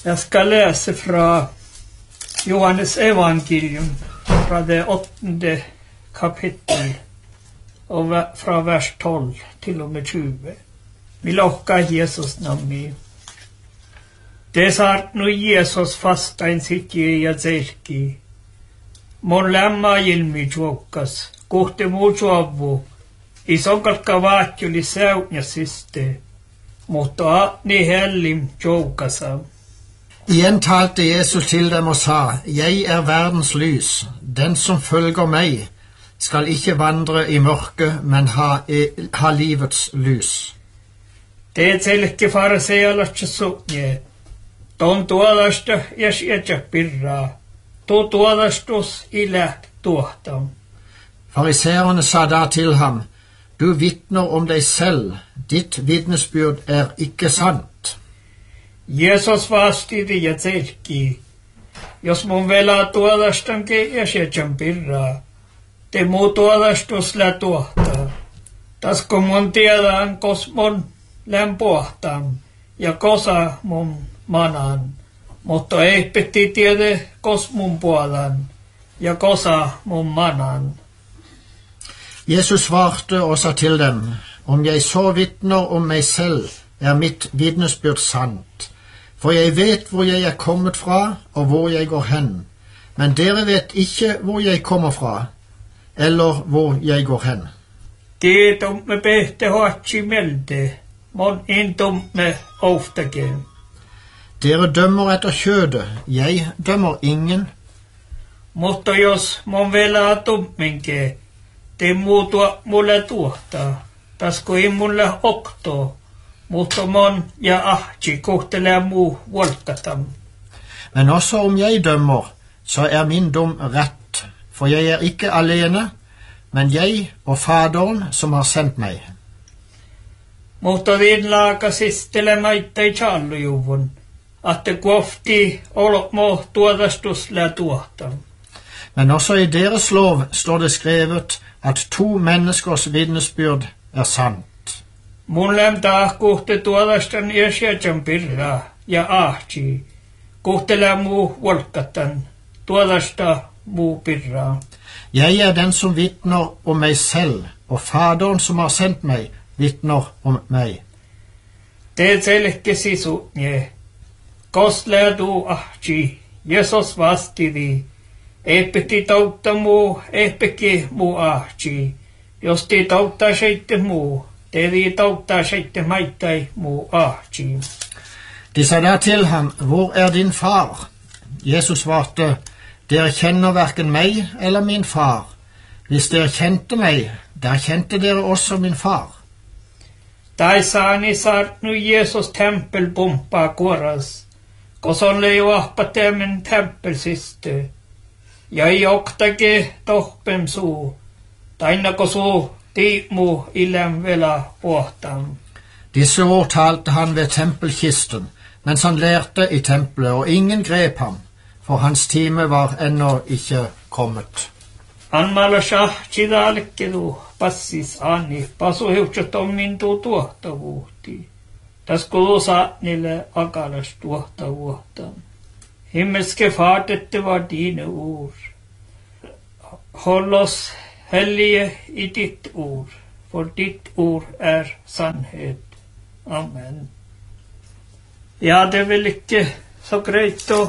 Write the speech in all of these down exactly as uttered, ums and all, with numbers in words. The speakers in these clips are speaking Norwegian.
Jag ska läsa från Johannes evangelium från det åttonde kapitel och från vers tolv till och med tjugo. Vi lockar Jesus namn. Det saart nu Jesus fastain sitji ja selki. Mon lämma ilmi juokkas, kohti muu juovu. Isonkalka vaatjuli säutnäsiste, mutta aatni hellim juokasa. Igjen talte Jesus til dem og sa, «Jeg er verdens lys. Den som følger meg skal ikke vandre i mørke, men ha, ha livets lys.» Det er selke farisealaista sunnje. Ton tuodasta jäsiätsä pirraa. To tuodastus ilä tuohtam. Fariseerne sa da til ham, «Du vittner om deg selv. Ditt vitnesbyrd er ikke sant.» Jesus vastiti ja selki. Jos mun velaa tuodastanke jäsiätsän pirraa, te muu tuodastus lä tuohtaa. Tasko mun tiedään kos mun lämpuahtam ja kosa mun manan, mutta ei piti tiede kos mun puolan ja kosa mun manan. Jesus svarte og sa til dem, «Om jeg så vittner om meg selv, er mitt vitnesbyrd sant. For jeg vet hvor jeg er kommet fra, og hvor jeg går hen. Men dere vet ikke hvor jeg kommer fra, eller hvor jeg går hen.» Det dumme behte hatsi melde, mon en dumme oftage. Dere dømmer etter kjødet, jeg dømmer ingen. Mutta jos mon velaa dumminke, te muutua mulle tuohtaa, tasko ei mulle okto, mutta mon ja ahti kohtelee muu volkatam. Men også om jeg dømmer, så er min dom rett, for jeg er ikke alene, men jeg og Faderen som har sendt meg. Mutta viin laaka sistelemäittä ei challujuvun, että kuofti olmo tuodastus lä tuohtam. Men også i deres lov står det skrevet at to menneskers vitnesbyrd er sant. Mun lämtää kohte tuodastan jäsiätsän pirraa ja ahti, kohtelää muu volkatan, tuodasta muu pirraa. Jeg er den som vittner om meg selv, og Faderen som har sendt meg, vittner om meg. Det selke sisunje, kostlää du ahti, Jesus vastidi, eipeti tautta muu, eipeki muu ahti, jos ti tauttaa seitte muu, te vi tauttaa seitte maittai muu ahti. De sa da til ham, «Hvor er din far?» Jesus svarte, «Dere kjenner hverken meg eller min far. Hvis dere kjente meg, der kjente dere også min far.» Tai saani saart nu Jesus tempel pumpaa kuoras, koson leiu ahpatemen tempel siste. Ja ei oktake tohpem suu, tainako suu tiimu ilem vela pohtam. Disse ord talte han ved tempelkisten, mens han lærte i tempelet, og ingen grep ham, for hans time var ennå ikke kommet. Anmala shahti dalkedu passis ani, pasu hiuksat on mintu tuohtavuuhti. Tas kulu saatnille akalas tuohtavuuhtam. Himmelske far, dette var dine ord. Hold oss hellige i ditt ord, for ditt ord er sannhet. Amen. Ja, det er vel ikke så greit å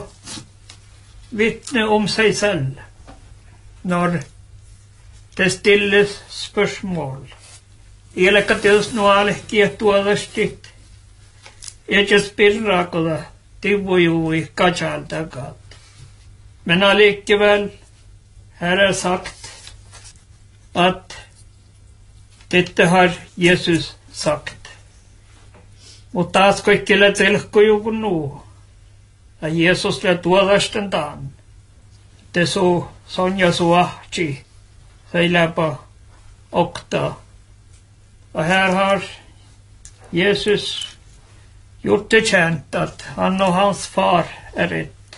vittne om seg selv når det stilles spørsmål. Ielekka teos no alehkia tuodastit, eikä spirrakoda tivujui kachaltakat. Men allikevel, her er sagt at dette har Jesus sagt. Mutta taas kaikille telkkojuun nuu, ja Jesus lä tuodastan taan. Te suu sonja suahti, säiläpä okta. Och här har Jesus gjort det känt att han och hans far är ett.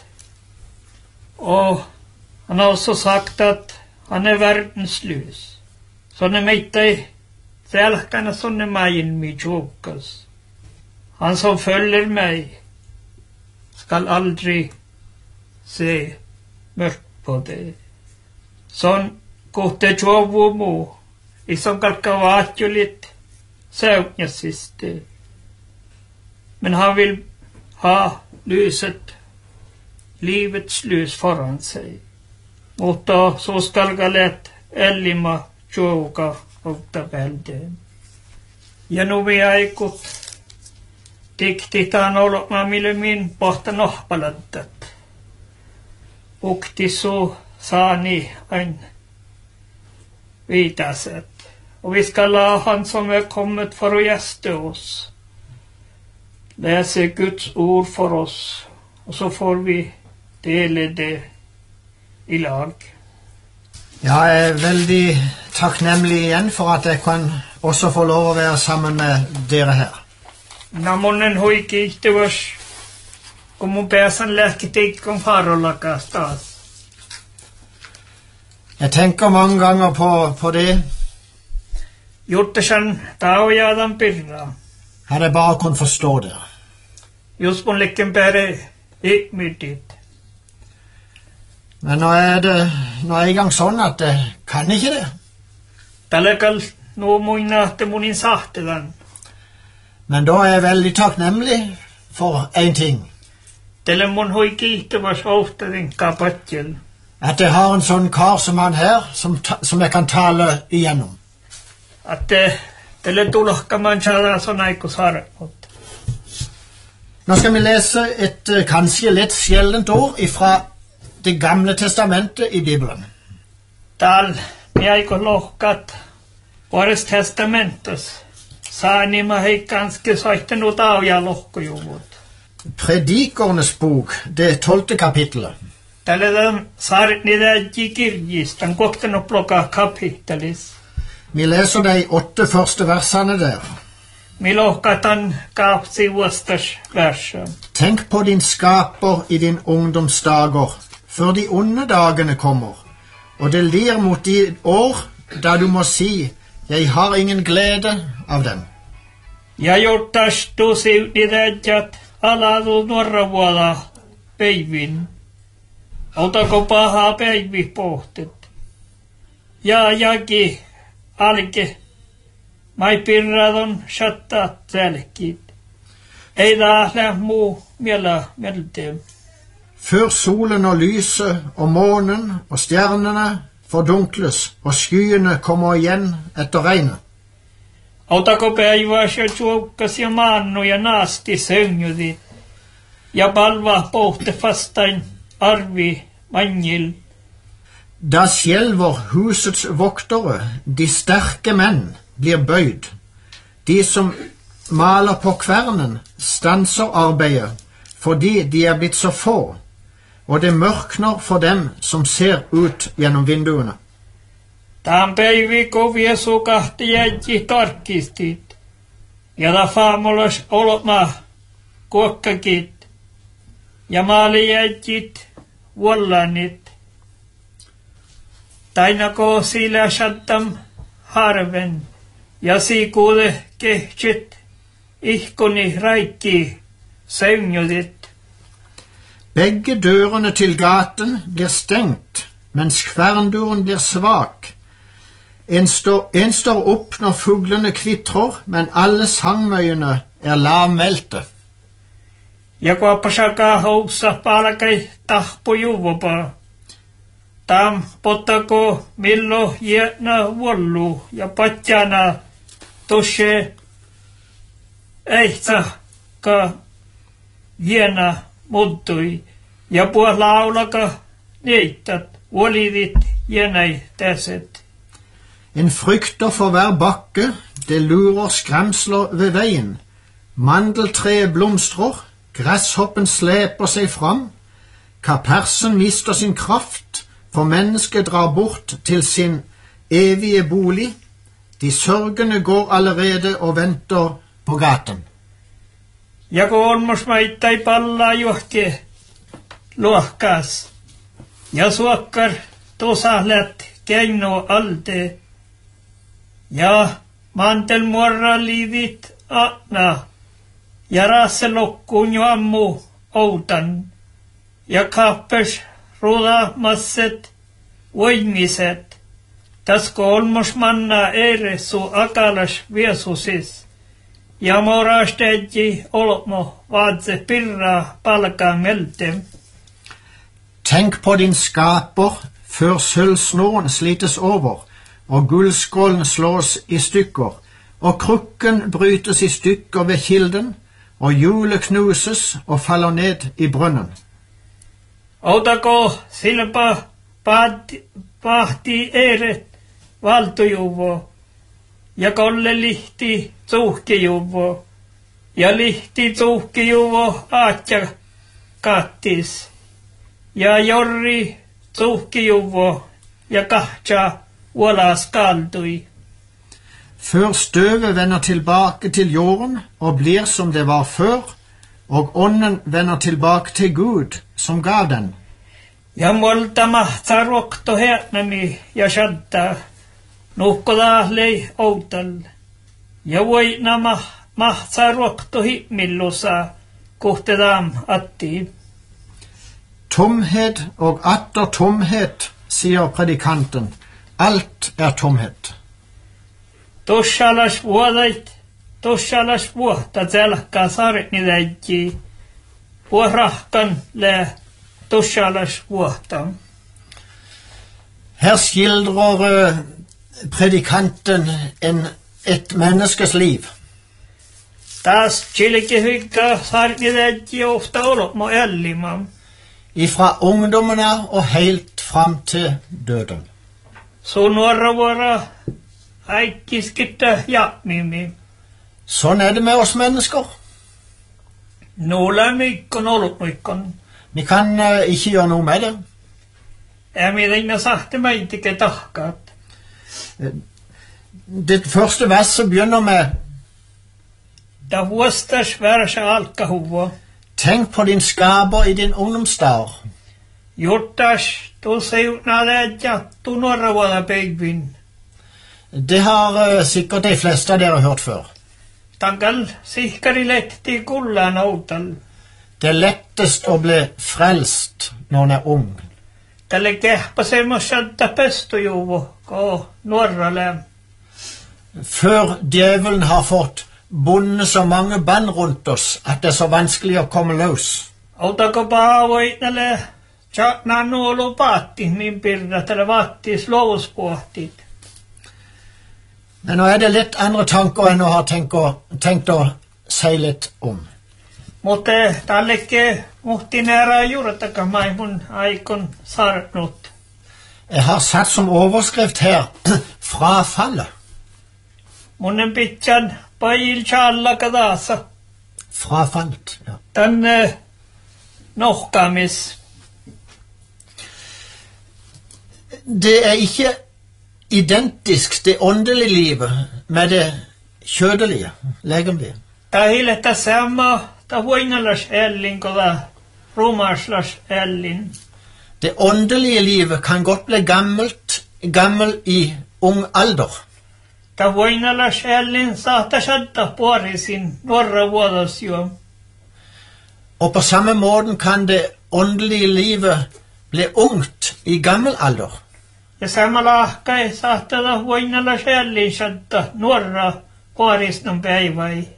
Och han har också sagt att han är världens lys. Så ne meitä selkänä sonne majin mi tjukas. Han som följer mig skal aldrig se mörkt på det. Sån kohte tjovumu, ison kalkavaatjulit, säutnäsiste. Men han vill ha lyset, livets lys foran sig. Mutta så skall galet ellima tjovuka autta välden. Ja nuvi aikut tiktitaan olema mille min pohta nohpalattat. Ukti så saani ain viitaset. Och vi ska la han som är kommit för att gästa oss. Läser Guds ord för oss. Och så får vi dele det i lag. Jeg er veldig takknemlig igjen for at jeg kan også få lov å være sammen med dere her. Namonen hoiki ihtevas, kun mun pääsän lähkitikon farollaka taas. Jeg tenker mange ganger på, på det. Juttasan taujadan pirraa. Hadde jeg bare kunnet forstå det. Just mun likken pääre ikmytit. Men nå er det nå er jeg i gang sånn at jeg kan ikke det. Talekal no muina te munin sahtelan. Men da er jeg veldig takknemlig for en ting. Tele mun hoiki ihtevas ohtadin kapatjel. At jeg har en sånn kar som han her, som, ta, som jeg kan tale igjennom. At tele tulokkaman tjala sånn aiko sarakot. Nå skal vi lese et uh, kanskje litt sjeldent ord ifra Det gamle testamentet i Bibelen. Tal mi aiko lohkat Åres testamentus. Saani ma hei ganske soiten ut av ja lohkojuvut. Predikernes bok, det tolvte kapittelet. Tälle den saarni täji kirjis, den kokten oploka kapittelis. Vi leser de åtte første versene der. Mi lohkatan kaapsi vuostas versa. Tenk på din skaper i din ungdomsdager, før de onde dagene kommer, og det lir mot de år da du må si, jeg har ingen glede av dem. Ja jortas tu siuti täjät aladu nuorra vuoda päivin. Otako pahaa päivi pohtet? Ja jaki alke, mai pirradon shattat sälkit. Ei lähe muu miela mielteen. Før solen og lyset og månen og stjernene fordunkles og skyene kommer igjen etter regnet. Otako päiväs ja tjuokkas ja maannu ja naasti söngydit. Ja palva pohte fastain arvi manjil. Da skjelver husets voktere, de sterke menn, blir bøyd. De som maler på kvernen stanser arbeidet, fordi de er blitt så få, og det mørkner for dem som ser ut gjennom vinduene. Tämän päivi kovia sukahti jäji tarkistit, ja da faamulas olma kuokkakit, ja maali jäjit vuollanit. Tainako sillä shattam harven, ja siikuude kehtsit ihkoni raikki søvnjudit. Begge dørene til gaten blir stengt, mens kvernduren blir svak. En står, en står opp når fuglene kvitrer, men alle sangmøyene er lavmælte. Ja kuopasaka housa palkai tahpo juvopa. Tam potako millo jena vuollu ja patjana toshe ehtsa ka jena muuttui. Ja puol laulaka neittat olivit jenai täset. En frykter for hver bakke, det lurer skremsler ved veien. Mandeltreet blomstrer, gresshoppen sleper seg fram. Kapersen mister sin kraft, for mennesket drar bort til sin evige bolig. De sørgende går allerede og venter på gaten. Ja kolmas maittai pallaa johti luokkaas. Ja suokkar tosahlet keino alte. Ja mantelmuorra liivit aatna. Ja rasse lokkuun jo ammu outan ja kappes rudamasset voimiset. Tas kolmos manna eresu akalas viesusis. Ja morastedji olmo vadse pirra palkangelte. Tenk på din skaper før sølvsnoren slites over, og gullskålen slås i stykker, og krukken brytes i stykker ved kilden, og hjulet knuses og faller ned i brunnen. Outako silpa pahti eret valtojuvo, ja kolle lihti tsuhkijuvo, ja lihti tsuhkijuvo aatja kattis, ja jorri tsuhkijuvo, ja kahtja uolas kaldui. Før støvet vender tilbake til jorden og blir som det var før, og ånden vender tilbake til Gud som gav den. Ja molta mahtsa rokto hernami ja shadda, nuhkoda lei outal. Ja voina ma, mahtsa rokto himmillusa, kuhtedam atti. Tomhet og atter tomhet, sier predikanten. Alt er tomhet. Toshalas vuodait, toshalas vuotta zelkka sarnidäjji, vuorahkan le toshalas vuotta. Her skildrer uh, predikanten en, et menneskes liv. Taas chilkihykka sarnidäjji ofta olmo elliman. Ifra ungdommen og helt fram til døden. Så nuorra vuora aikkiskitta jatmimi. Sånn er det med oss mennesker. Nola mykkon ollut mykkon. Vi kan uh, ikke gjøre noe med det. Ja minä sahti meitike tahkat. Det første verset begynner med Da vuostas värsa alkahuvo. Tenk på din skaper i din ungdomsdag. Juttas tu seutna läjja tu nuorra vuoda peivin. Det har uh, sikkert de fleste av dere hørt før. Tankal sihkari letti kullan outal. Det er lettest å bli frelst når en er ung. Tälle kehpasemmosadda pestojuvo ko nuorra läm. Før djevelen har fått bundet så mange band rundt oss at det er så vanskelig å komme løs. Outako paavoitnale tjatna nuolu paatti min pirra tälle vattis lovuspuhtit. Men nå er det litt andre tanker enn å ha tenkt å, tenkt å si litt om. Mutta tälleke muhti nära juurtaka mun aikon sarnut. Jeg har satt som overskrift her frafallet. Munnen pitjan pajil challa kadasa. Frafallet, ja. Tän uh, nohkamis. Det er ikke identisk det åndelige livet med det kjødelige, legemlige. Ta hiletta sama ta huingalas ellin koda rumaslas ellin. Det åndelige livet kan godt bli gammelt, gammel i ung alder. Ta huingalas ellin saata sadda puorisin nuorra vuodasjuom. Og på samme måten kan det åndelige livet bli ungt i gammel alder. Ja samalla ahkai saata ta huingalas ellin sadda nuorra puorisnon päiväi.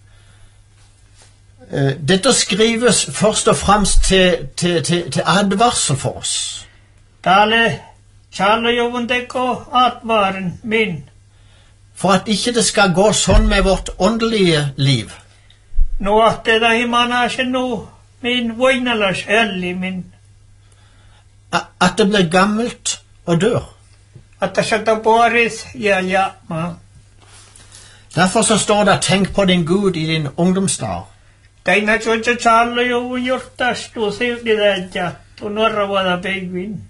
Dette skrives først og fremst til, til, til, til advarsel for oss. Tale tjallajuvun teko atvaren min. For at ikke det skal gå sånn med vårt åndelige liv. No ahteda himanasen nu min voinalas elli min. At det blir gammelt og dør. At det satt puoris ja jatma. Derfor så står det tenk på din Gud i din ungdomsdag. Teina tjotja tjallajuvun jurtas tu siutidäjja tu nuorra vuoda peivin.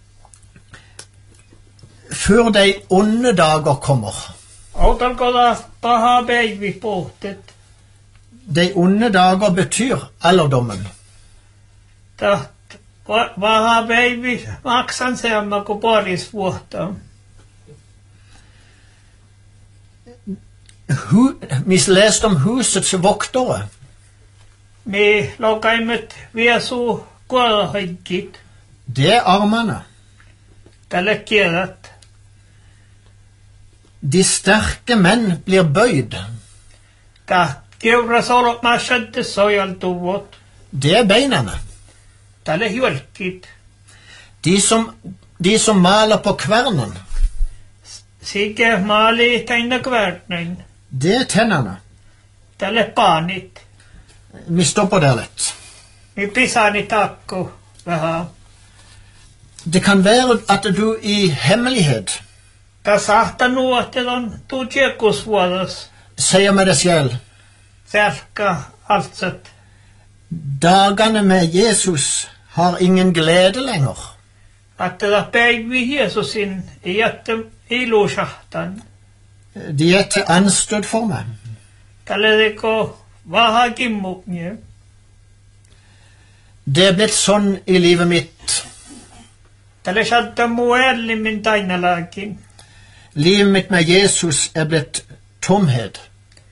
Før de onde dager kommer. Outalkoda paha peivi puhtet. De onde dager betyr alderdommen. Taht paha peivi maksan seamma ku puoris vuotta. Hu, vi leste om husets voktere. Me lokaimet viesu kuolahaikkit. Det er armene. Tälle kielet. De sterke menn blir bøyd. Ka keurras olot mä shadde sojaltuvot. Det er beinene. Tälle hjulkit. De som, de som maler på kvernen. Sige maali täinä kvärtnöin. Det er tennene. Tälle paanit. Vi stopper der litt. Mi pisani takko vähän. Det kan være at du i hemmelighet Ka sahta nuotelon tuu tjekusvuodos. sier med deg selv, Sälka altset. dagene med Jesus har ingen glede lenger. Attela päivi Jeesusin i jätte ilusahtan. De er til anstøt for meg. Tälle teko vaha kimmuknie. Det er blitt sånn i livet mitt. Tälle shadda muu ellimmin tainalaakin. Livet mitt med Jesus er blitt tomhet.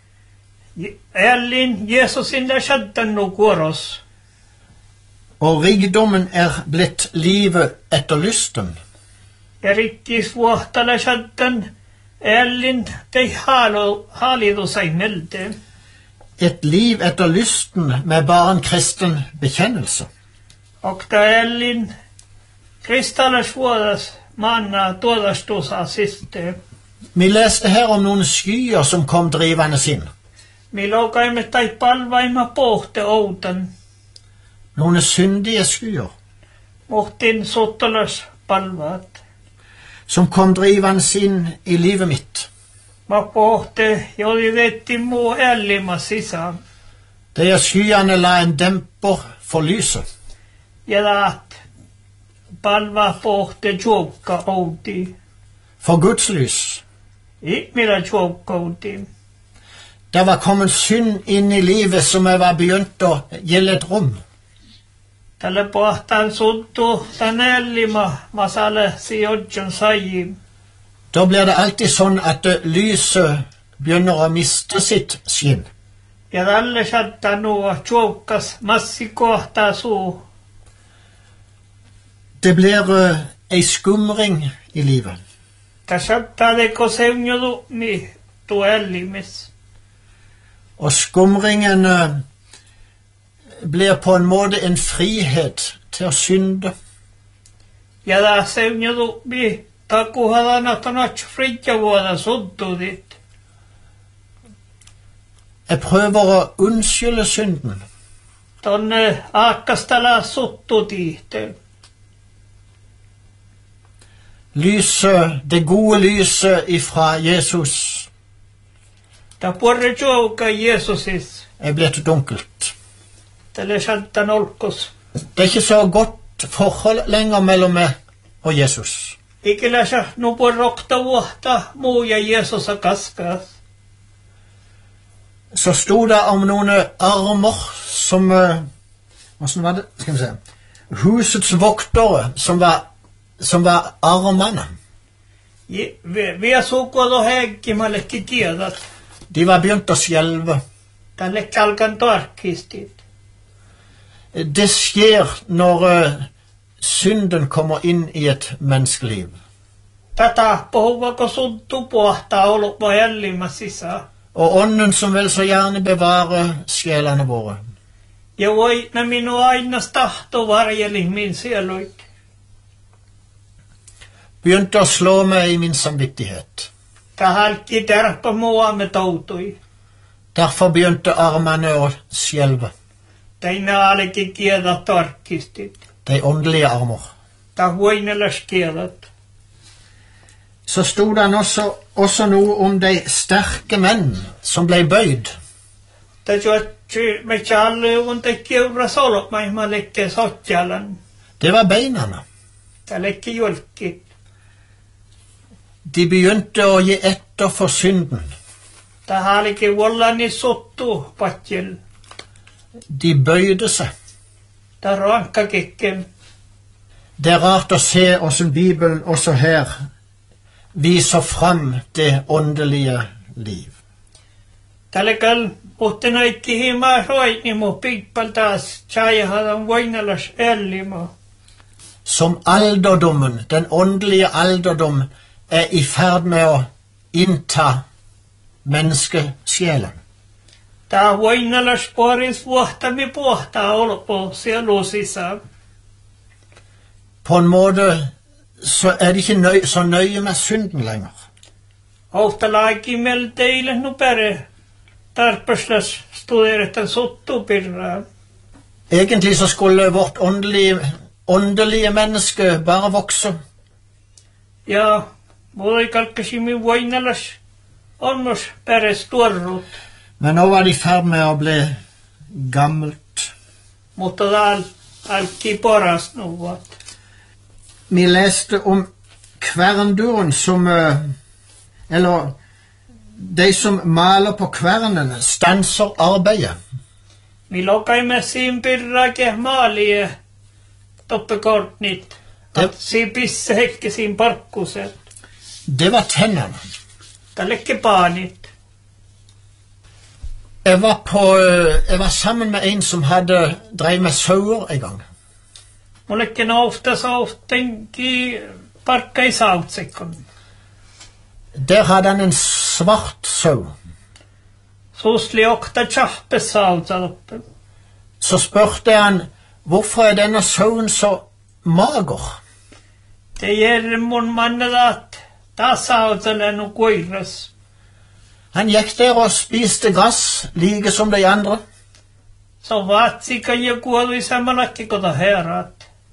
Ellin Jeesusin da shaddan nu kuoros. Og rikdommen er blitt livet etter lysten. Ja rikkis vuohtala shaddan ellin tei haalo haalidu sai melte. Et liv etter lysten med bare en kristen bekjennelse. Og ta ellin kristallas vuodas manna tuodastusa siste. Vi leste her om noen skyer som kom drivende inn. Mi lokaimme tai palvaima pohte outan. Noen syndige skyer Muhtin sottolas palvaat. som kom drivende inn i livet mitt. Ma pohte joli vetti muu ellima sisään. De skyene la en demper for lyset. Ja laat palva pohte juokka outi. For Guds lys. Ihmillä juokka outi. Det var kommet synd inn i livet som jeg var begynt å gjelde et rom. Tälle pohtaan suttu tän ellima masale siodjon sajim. Da blir det alltid sånn at lyset begynner å miste sitt skinn. Ja tälle shatta nuo juokkas massi kohtaa suu. Det blir uh, ei skumring i livet. Ta shatta teko seunjodu mi tu ellimis. Og skumringen uh, blir på en måte en frihet til å synde. Ja ta seunjodu mi takuhalana tonach fritja vuoda suttu dit. Jeg prøver å unnskylde synden. Tonne aakkastala suttu tiihte. Lyset, det gode lyset ifra Jesus Ta puorre juokka Jeesusis. er blitt dunkelt. Tälle shatta nolkos. Det er ikke så godt forhold lenger mellom meg og Jesus. Ikillä sa nu puorrokta vuotta muu ja Jeesusa kaskas. Så sto det om noen armer som, uh, hvordan var det, skal vi se, husets voktere som var, som var armene. Vi har sukuodo heikkimallekin tiedät. De var begynt å skjelve. Tälle kalkan tarkistit. Det skjer når uh, synden kommer inn i et menneskeliv. Tätä puhuvako suttu pohtaa ollut voi ellimä sisään. Og ånden som vil så gjerne bevare sjelene våre. Ja voi na minu ainas tahto varjelin min sieluit. Begynte å slå meg i min samvittighet. Ta halki terppa mua me toutui. Derfor begynte armene å skjelve. Teina alekin kiedät tarkistit. De åndelige armer. Ta huinelas kiedät. Så stod det også, også noe om de sterke menn som ble bøyd. Ta juotsi me challuun te kiuras olot maihma lekke sotjalan. Det var beinene. Ta lekki julkit. De begynte å gi etter for synden. Ta halikin vollani suttu patjel. De bøyde seg. Ta ranka kikken. Det er rart å se hvordan Bibelen også her viser fram det åndelige liv. Tälle kal Mutta näitti himaa roinimo pikpaltaas tjaihadan voinalas ellimo. Som alderdommen, den åndelige alderdom, er i ferd med å innta menneskesjelen. Tää voinalas poris vuohtami pohtaa olpo sielusissa. På en måte så er de ikke nøy, så nøye med synden lenger. Ofta laakimel teille nu pere tarpaslas studeretan sottupirraa. Egentlig så skulle vårt åndelige, åndelige menneske bare vokse. Ja, voi kalkkasimi voinalas onnos peres tuorrut. Men nå var de i ferd med å bli gammelt. Mutta täällä alki poras nuvat. Vi leste om kvernduren som, eh, eller de som maler på kvernene, stanser arbeidet. Mi lokaimme siin pirrake maalie toppekortnit. Det- At si pisse hekke siin parkkuset. Det var tennene. Tälleke paanit. Jeg var, på, eh, jeg var sammen med en som hadde drevet med sauer en gang. Mullekin ofta så oftenki parkka i sautsekon. Der hadde han en svart sau. Susli okta tjahpe sautsaloppe. Så spurte han, hvorfor er denne sauen så mager? Det gjer mun mannet at ta sautsale no kuiras. Han gikk der og spiste gress, like som de andre. Så vatsika ja kuolu i samalakki kota herat.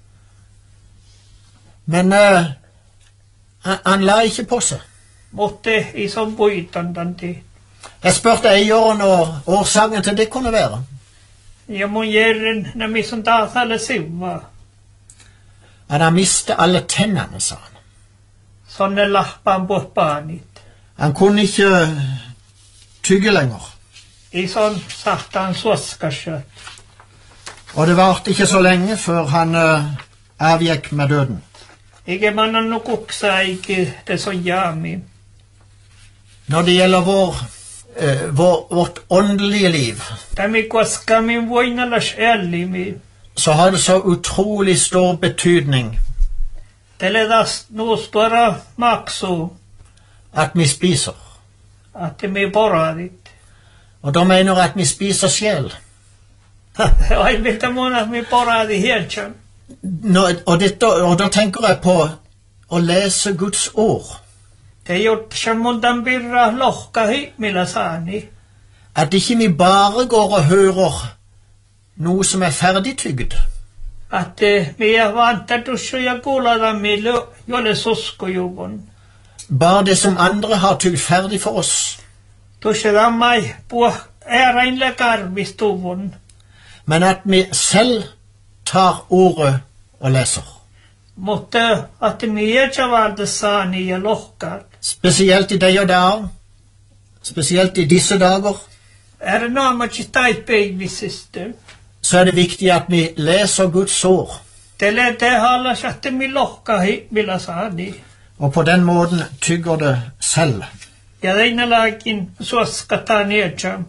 Men eh, han, han la ikke på seg. Mutta i som puitantanti. Jeg spurte eieren og årsaken til det kunne være. Ja mun gjerren nami som taasale siva. Han har mistet alle tennene, sa han. Sonne lahpaan på paanit. Han kunne ikke tygge lenger. I son sahtaan suoskasjat. Og det varte ikke så lenge før han eh, avgikk med døden. Ikke mannen no kuksa ikke det så jami. Når det gjelder vår, eh, vår, vårt åndelige liv, Tami koska min voinalas ellimi. så har det så utrolig stor betydning Teledas no stora maksu. at vi spiser. At mi poradit. Og da mener jeg at vi spiser sjel. Ai miltä mun at mi poradi hielchan. Nå, og, dette, og da tenker jeg på å lese Guds ord. Te gjort som mun tan pirra lohka millä saani. At ikke vi bare går og hører noe som er ferdigtygd. At mi er vantatussu ja kuulada mi jolle suskujuvun. Bare det som andre har tygd ferdig for oss. Tusse dammai puh äärainle karvistuvun. Men at vi selv tar ordet og leser. Mutta at mi etsävalta saani ja lohkaat. Spesielt i de og dager. Spesielt i disse dager. Er naamatsi taipeivisiste. Så er det viktig at vi leser Guds ord. Tele te hallas at mi lohka millä saani. Og på den måten tygger det selv. Ja deinalakin suoskataan etsam.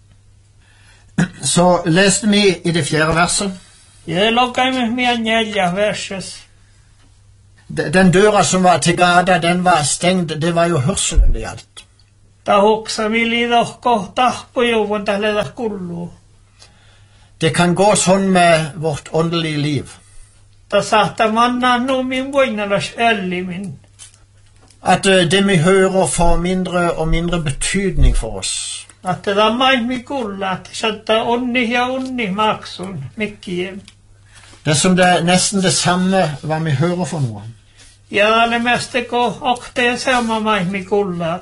Så leste vi i det fjerde verset. Ja lokaimme mia neljä verses. De- Den døra som var til gata, den var stengt. Det var jo hørselen det gjaldt. Ta hoksa mi liidohko tahpojuvun tähleda kullu. Det kan gå sånn med vårt åndelige liv. Ta sahta manna nu min voinalas ellimin. At eh, det vi hører får mindre og mindre betydning for oss. At tätä main mi kulla, at satta onni ja onni maksun mikkie. Det er som det er nesten det samme hva vi hører for noe. Ja alle mesteko okteen sama main mi kulla.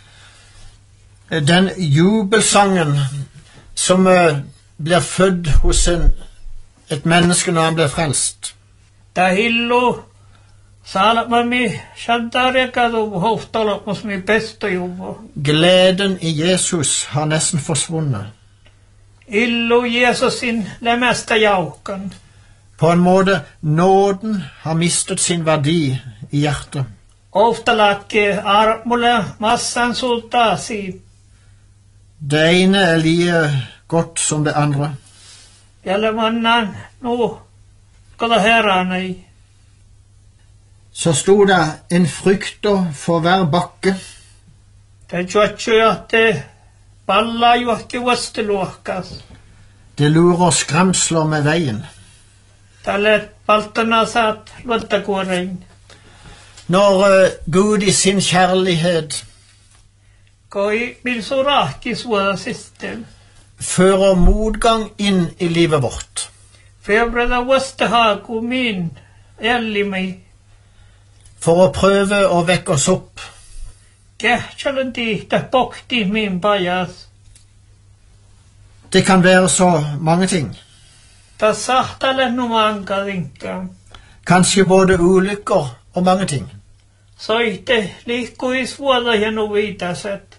Den jubelsangen som eh, blir født hos en, et menneske når han blir frelst. Ta hillu salma mi shantarekadu hoftaloppus mi pestojuvu. Gleden i Jesus har nesten forsvunnet. Illu Jeesusin lämästä jauhkan. På en måte, nåden har mistet sin verdi i hjertet. Ofta lakke armulle massan sultaasi. Det ene er like godt som det andre. Jälle mannan nu kala herranei. Så sto det en frykter for hver bakke. Det tjuatjuatte palla juotti vasteluokkas. Det lurer skremsler med veien. Tälle paltana saat luottakuorein. Når uh, Gud i sin kjærlighet Koi milsurahki suoda system. fører motgang inn i livet vårt, Febrada vastehaku min ellimei. for å prøve å vekke oss opp, Kähtsalanti ta pokti min pajas. det kan være så mange ting. Ta sahtale numanka dinka. Kanskje både ulykker og mange ting. Soite liikkuis vuoda ja nuvitaset.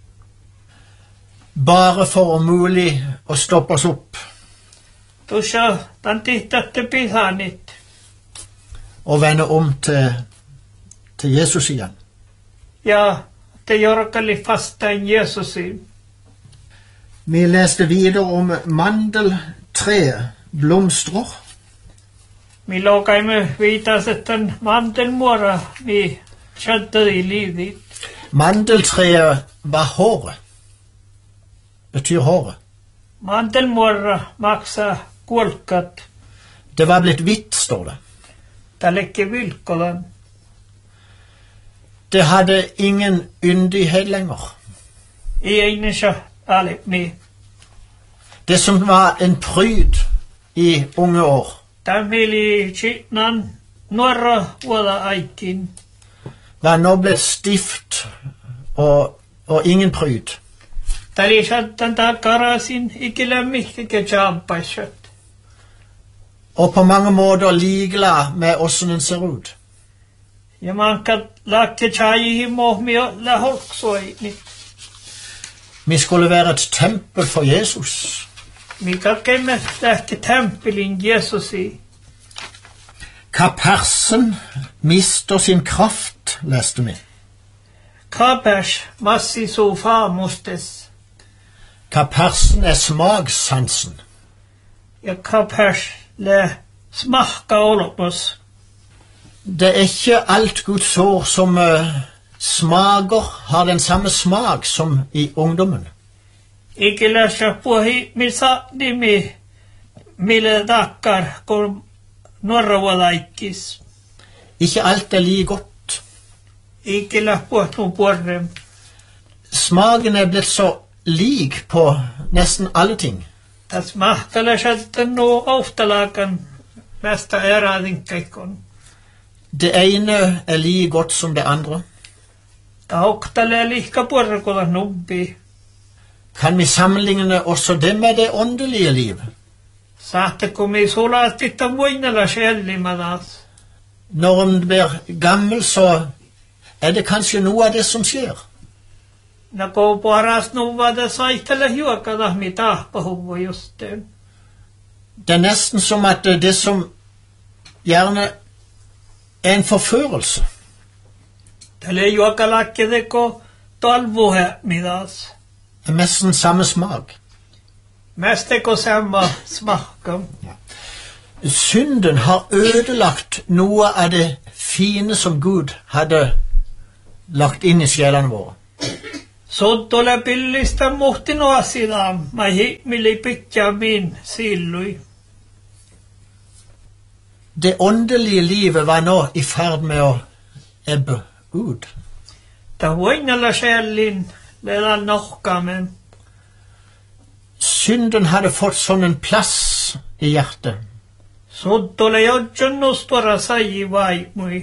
Bare for om mulig å stoppe oss opp Tuossa tantihtatte pihanit. og vende om til, til Jesus igjen. Ja te jorkali fastain Jesusin. Vi leste videre om mandeltreet blomstrer. Mi lokaimme viitasetten mantelmuora mi chattadi liivit. Mandeltreet var håret. Betyr håret. Mantelmuora maksa kuolkat. Det var blitt hvitt, står det. Talekki vilkolan. Det hadde ingen yndighet lenger. I einesha alipni. Det som var en pryd i unge år, Tamili chitnan nuora vuoda aikin. var nå blitt stift og, og ingen pryd. Tali chattan takarasin ikilämmihkeke champashat. Og på mange måter ligeglad med hvordan den ser ut. Ja mankat lakke chayihi mohmio la holksoini. Vi skulle være et tempel for Jesus. Mikä kemme lähti temppelin Jesusi. Kapersen mister sin kraft, leste vi. Kapers massi su faamustes. Kapersen er smakssansen. Ja kapers le smahka olopos. Det er ikke alt Guds ord som uh, smaker, har den samme smak som i ungdommen. Ikilässä puhi misa nimi mille takkar kun nuoravalaikis. Ikke alt er like godt. Ikilä puhtu puorrem. Smaken er blitt så lik på nesten alle ting. Tas mahtala shattan nu oftalakan mesta eradinkaikon. Det ene er like godt som det andre. Ta oktale lihka puorrekola nubbi. Kan vi sammenligne også det med det åndelige livet? Saatte kun mi sulastitta muinala sjellimadas. Når en blir gammel, så er det kanskje noe av det som skjer. Nako paras nuvada saitele juokada mi tahpahuvo justen. Det er nesten som at det som gjerne er en forførelse. Tale juokalakkedeko talvuhe midas. Det er nesten samme smak. Mesteko samma smakam. Synden har ødelagt noe av det fine som Gud hadde lagt inn i sjelene våre. Sottole pillistä muhti noasidam, mai himili pitja min sillui. Det åndelige livet var nå i ferd med å ebbe ut. Ta huinala sjellin leda nohkamen. Synden hadde fått sånn en plass i hjertet. Sottole jodjonnustora saji vaimui.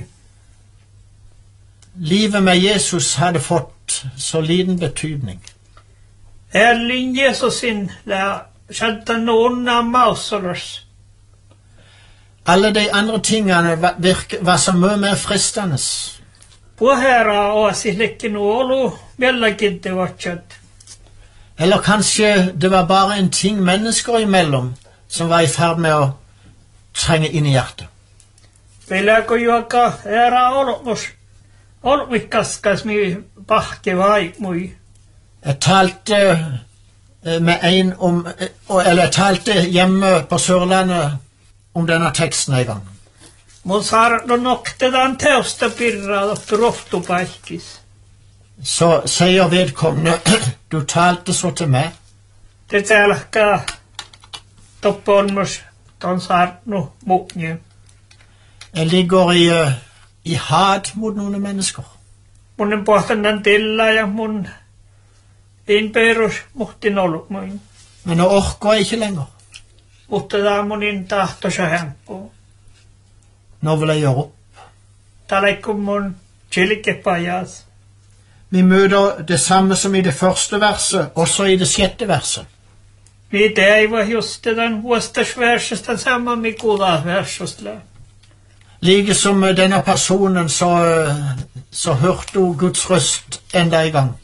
Livet med Jesus hadde fått så liten betydning. Ellin Jesusin la shattan unna mausolers. Alle de andre tingene var, virke, var så mye mer fristende. Puhera oasillekin olu vieläkin vatsat. Eller kanskje det var bare en ting mennesker imellom som var i ferd med å trenge inn i hjertet. Pelääkö juoka era olmos olmikaskas mi pahke vaimui. Jeg talte med en om, eller jeg talte hjemme på Sørlandet om denne teksten en gang. Mun saarno noktetaan teosta pirraa roftu paikis. Så sier vedkommende, du talte så til meg. Te tälkää toppon mus ton saarno mugnye. Jeg ligger i, uh, i hat mot noen mennesker. Mun en pohtannan tilla ja mun in perus muhtin ollut muin. Men nå orker jeg ikke lenger. Mutta tää mun in tahtosa hempo. Nå vil jeg gjøre opp. Talaikum mun chilikepajas. Vi møter det samme som i det første verset, også i det sjette verset. Vi teiva just den vuostas versesta sama mikuda versostla. Like som denne personen så, så hørte hun Guds røst enda en gang.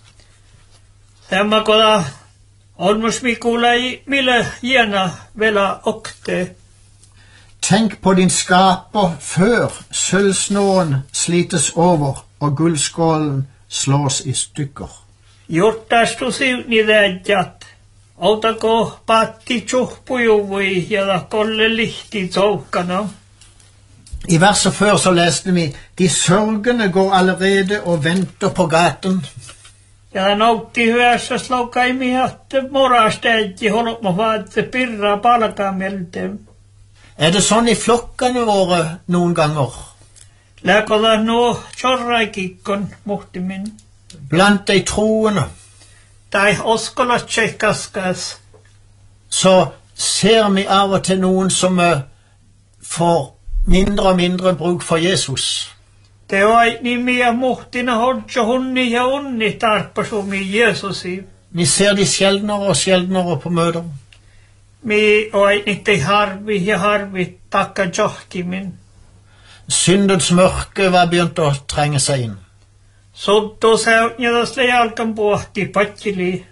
Tämä koda on mus mikula i mille hiena vela okte. Tenk på din skaper før sølvsnåren slites over og gullskålen slås i stykker. Jortastu siuni täjät. Outako patti tjuhpujuvui ja kolle lihti tsoukana. I verset før så leste vi, de sørgende går allerede og venter på gaten. Ja nautti hyvässä slaukaimi hatte morastäjti holma vaatte pirra palkamelte. Er det sånn i flokkene våre noen ganger? Läkoda no chorraikikkon muhtimin. Blant de troende. Tai oskolat tjekkaskas. Så ser vi av og til noen som uh, får mindre og mindre bruk for Jesus. Te oi nimiä muhtina hodjo hunni ja unni tarppasumi Jesusi. Vi ser de sjeldnere og sjeldnere på møter. Mi oi nitte harvi ja harvi takka johkimin. Syndens mørke var begynt å trenge seg inn. Sotto seutnjadasle jalkan pohti patsili.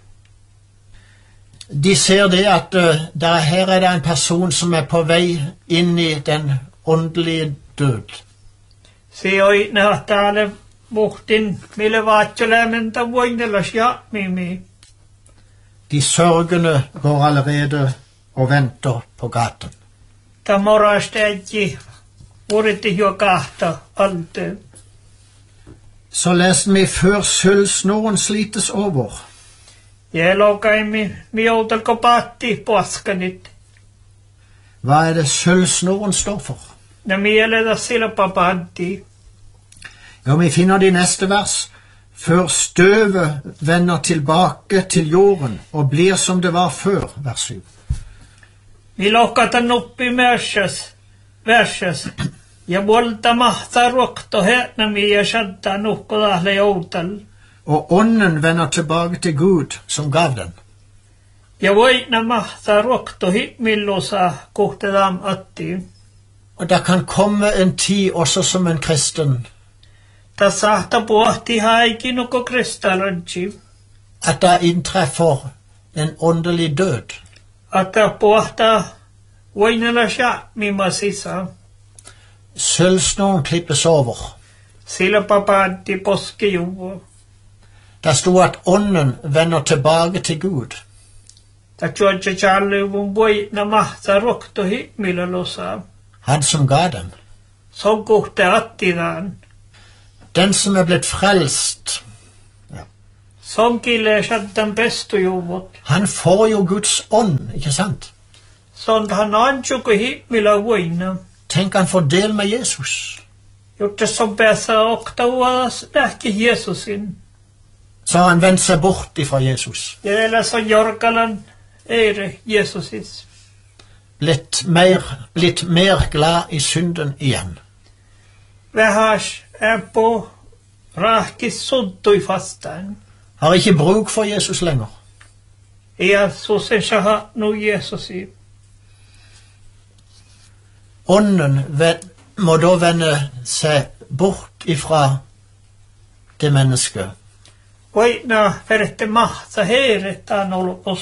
De ser det at uh, der, her er det en person som er på vei inn i den åndelige død. Se oi nähtäälle muhtin mille vaatjolämenta voinelas ja mimi. De sørgende går allerede og venter på gaten. Ta morastäjti uritti jo kahta alte. Så leste vi før sølvsnoren slites over. Jelokaimi mi joutalko patti poskanit. Hva er det sølvsnoren står for? Na mieleda silpa patti. Ja, vi finner det i neste vers. Før støvet vender tilbake til jorden og blir som det var før, vers syv. Vi lokatan oppi merses, verses. Ja volta mahta rokto hetnami ja shadda nukkodahle joutal. Og ånden vender tilbake til Gud som gav den. Ja voitna mahta rokto hitmillosa kohtedam atti. Og det kan komme en tid også som en kristen. Ta sahta pohti haiki nukko kristallanchi. At det inntreffer en åndelig død. At ta pohta voinela sha mimasisa. Sølvsnoren klippes over. Sila papatti poskejuvo. Det stod at ånden vender tilbake til Gud. Ta chuacha chaluvun voitna mahta rokto hitmillosa. Han som ga den. Så kohte attidan. Den som er blitt frelst, ja. Som kille shaddan pestujuvot. Han får jo Guds ånd, ikke sant? Sånt han anchuko hitmilla voina. Tenk han får del med Jesus. Jotta som pääsee oktauas nähki Jesusin. Så har han vendt seg bort ifra Jesus. Ja elä så jorkalan eire Jesusis. Blitt mer, blitt mer glad i synden igjen. Vähäs är på rahkis suttui fastaan. Har ikke bruk for Jesus lenger. Ja susen shaha nu Jesusi. Ånden må da vende seg bort ifra det mennesket. Voitna verette mahta heerettaan ollut os.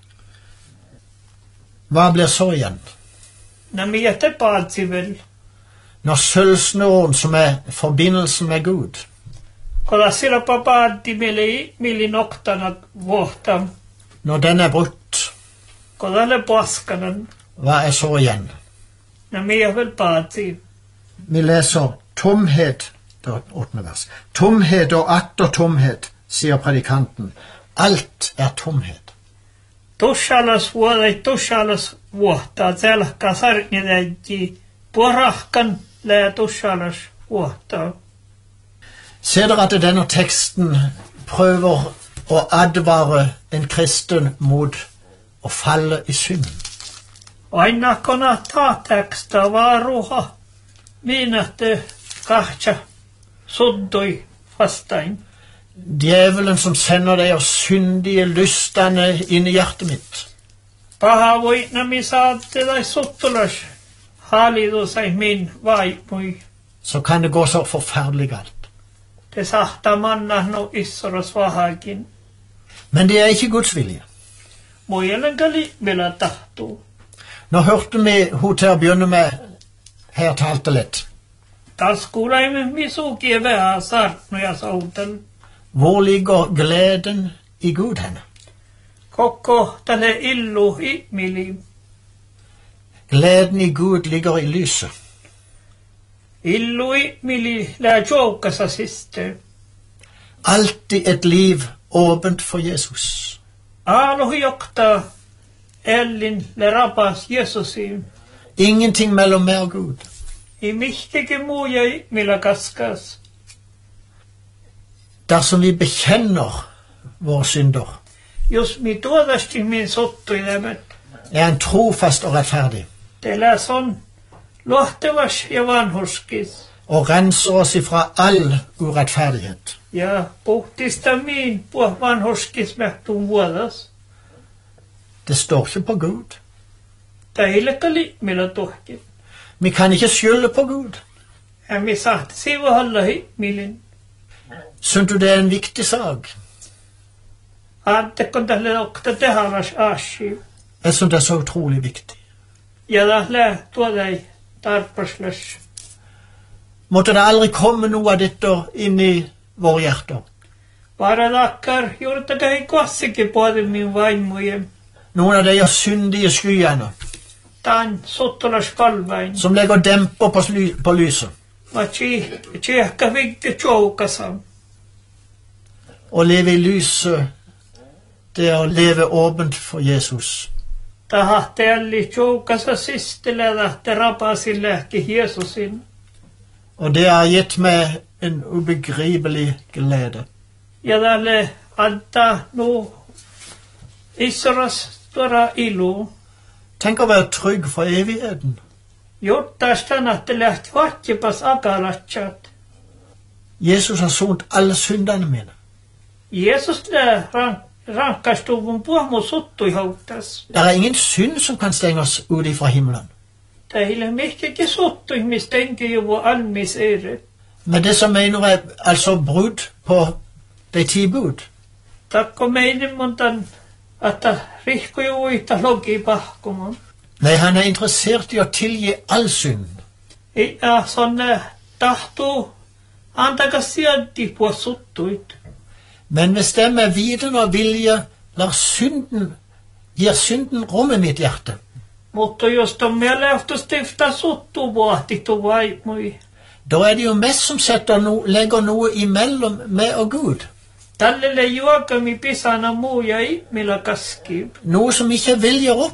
Hva blir så igjen? Na miete paatsi vel. Når sølvsnoren som er forbindelsen med Gud. Koda sila papaatti mili mili noktana vuohtam. Når den er brutt, Kodalle paskanen. hva er så igjen? Na mia vel paati. Vi leser tomhet, det er åttende vers. Tomhet og atter tomhet, sier predikanten. Alt er tomhet. Tushalas vuodai tushalas vuotta. Selkä sarni täjji. Puorahkan lää tushalas vuotta. Ser dere at denne teksten prøver å advare en kristen mot å falle i synd? Aina kona taateksta varuha. Miinahte kahtsa suddoi vastain. Djevelen som sender de syndige lystene inn i hjertet mitt. Paha voitnami saatte tai suttulas. Halidu sai min vaipui. Så kan det gå så forferdelig galt. Te sahta manna no issoros vahakin. Men det er ikke Guds vilje. Mujelengali millä tahtuu. Nå hørte vi hun til å begynne med her talte litt. Taas kuulaimme misukie vähän sarnoja sautel. Hvor ligger gleden i Gud henne? Koko tälle illu ihmili. Gleden i Gud ligger i lyset. Illu ihmili lää joukassa siste. Alltid et liv åpent for Jesus. Aalo jokta ellin le rapas Jesusiin. Ingenting mellom meg og Gud. I mihtike muuja ihmillä kaskas. Dersom vi bekjenner våre synder, Jos mi tuodasti min sottuilemet. er han trofast og rettferdig, Teillä on lohtevas ja vanhurskis. og renser oss ifra all urettferdighet. Ja puhtista min puh vanhurskis mähtuun vuodas. Det står ikke på Gud. Teillekka liimmillä tuhki. Vi kan ikke skylde på Gud. Ja mi sahti sivuhalla ihmilin. Synes du det er en viktig sak? Antekon tälle okta tehalas aasi. Jeg synes det er så utrolig viktig. Ja tälle tuodai tarpaslas. Måtte det aldri komme noe av dette inn i våre hjerter. Bara takkar juurtakaa ei kossikin puoli min vaimojen. Noen av de syndige skyene Tän sottulas palvain. som legger demper på, sly på lyset Ma tsiehka vikke joukasam. og leve i lyset. Det er å leve åpent for Jesus. Tahatte älli joukasa sistele lähte rapasillähki Jesusin. Og det har gitt meg en ubegripelig glede. Ja tälle antaa nu issoras tuoda ilu. Tenk å være trygg for evigheten. Jotta nähte lähti vatjipas akalatsat. Jesus har sont alle syndene mine. Jeesus lää rank rankkastuvun puhmu suttui hauttas. Det er ingen synd som kan stenge oss ut fra himmelen. Teille mihkiki suttui, mis tenki juvu almis ere. Men det som mener er altså brudd på de ti bud. Takko meinin montan, että rihku juvuita logi pahkumon. Nei, han er interessert i å tilgi all synd. Ja sonne tahtuu antakas sielti puh suttuit. Men hvis det med viten og vilje lar synden, gir synden rom i mitt hjerte, Mutta jos on mielehto stifta suttu vuohtitu vaimui. da er det jo mest som setter no, legger noe imellom meg og Gud. Tälle juokami pisana muu ja ihmillä kaskib. Noe som ikke vil gjøre opp